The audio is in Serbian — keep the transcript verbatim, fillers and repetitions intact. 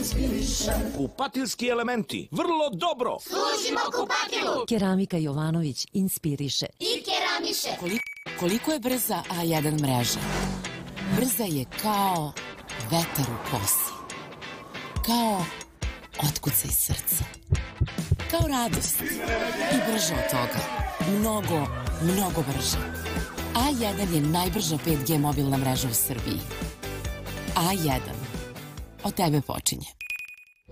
Kupatilski elementi, vrlo dobro. Služimo kupatilu. Keramika Jovanović inspiriše I keramiše. Koliko, koliko je brza A jedan mreža? Brza je kao vetar u kosi. Kao otkucaj srca. Kao radost. I brže od toga. Mnogo, mnogo brže. A jedan je najbrža pet G mobilna mreža u Srbiji. A jedan. Od tebe počinje.